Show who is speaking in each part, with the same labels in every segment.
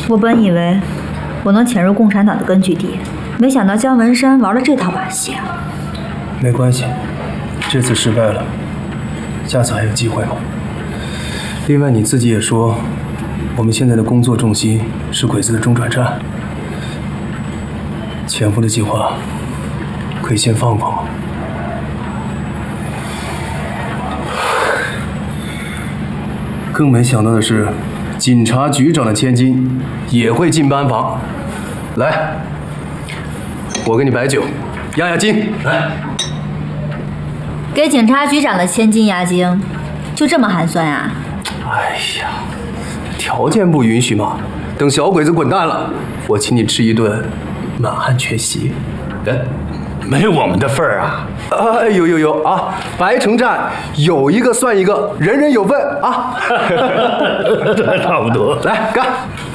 Speaker 1: 我本以为我能潜入共产党的根据地，没想到姜文山玩了这套把戏啊！
Speaker 2: 没关系，这次失败了，下次还有机会嘛。另外你自己也说，我们现在的工作重心是鬼子的中转站，潜伏的计划可以先放放吗？更没想到的是，警察局长的千金也会进班房。来，我给你摆酒，压压惊。来，
Speaker 1: 给警察局长的千金压惊，就这么寒酸啊？
Speaker 2: 哎呀，条件不允许嘛。等小鬼子滚蛋了，我请你吃一顿满汉全席。来。
Speaker 3: 没我们的份儿啊！
Speaker 2: 有啊！白城站有一个算一个，人人有份啊！
Speaker 3: 差不多，
Speaker 2: 来干！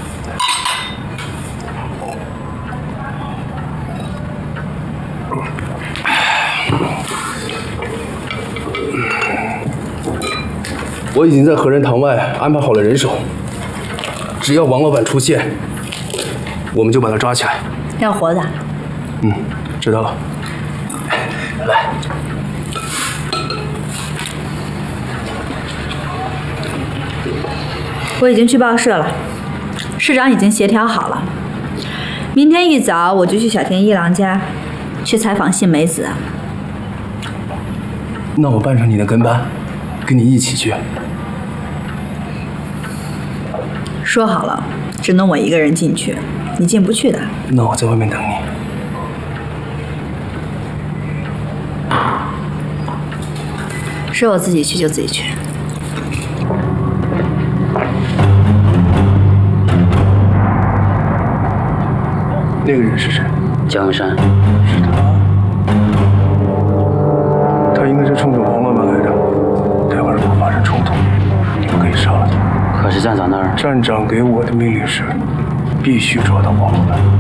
Speaker 2: 我已经在和仁堂外安排好了人手，只要王老板出现，我们就把他抓起来。
Speaker 1: 要活的？
Speaker 2: 知道了。来，
Speaker 1: 我已经去报社了，市长已经协调好了，明天一早我就去小田一郎家，去采访杏美子。
Speaker 2: 那我扮成你的跟班，跟你一起去。
Speaker 1: 说好了，只能我一个人进去，你进不去的。
Speaker 2: 那我在外面等你。
Speaker 1: 是我自己去就自己去。
Speaker 2: 那个人是谁？
Speaker 3: 姜文山。
Speaker 2: 是他。他应该是冲着王老板来的。待会儿如果发生冲突，你们可以杀了他。
Speaker 3: 可是站长那儿，
Speaker 2: 站长给我的命令是，必须抓到王老板。